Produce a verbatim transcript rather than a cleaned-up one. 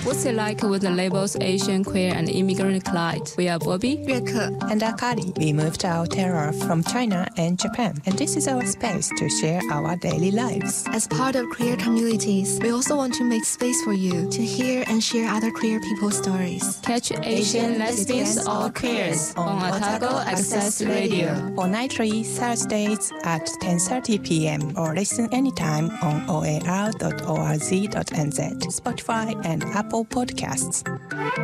What's it like with the labels Asian, queer, and immigrant collide? We are Bobby, 月可 and Akari. We moved out here from China and Japan, and this is our space to share our daily lives. As part of queer communities, we also want to make space for you to hear and share other queer people's stories. Catch Asian, lesbians, or queers on Otago Access Radio. Fortnightly Thursdays at ten thirty p.m. or listen anytime on o a r dot org dot n z, Spotify, and Apple Podcasts.